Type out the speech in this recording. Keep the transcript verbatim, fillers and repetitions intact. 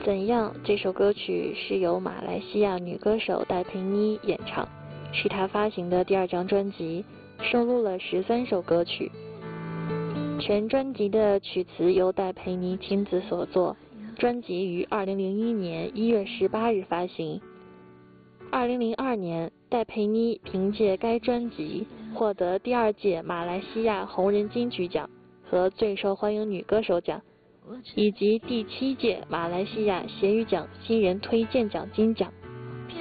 怎样这首歌曲是由马来西亚女歌手戴佩妮演唱，是她发行的第二张专辑，收录了十三首歌曲。全专辑的曲词由戴佩妮亲自所作，专辑于二零零一年一月十八日发行。二零零二年，戴佩妮凭借该专辑获得第二届马来西亚红人金曲奖和最受欢迎女歌手奖，以及第七届马来西亚谐语奖新人推荐奖金奖。